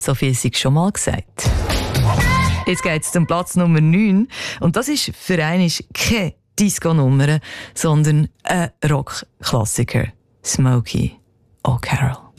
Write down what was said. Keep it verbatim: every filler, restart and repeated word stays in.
So viel sei schon mal gesagt. Jetzt geht es zum Platz Nummer neun. Und das ist für einmal keine Disco-Nummer, sondern ein Rock-Klassiker. Smokey O'Carroll.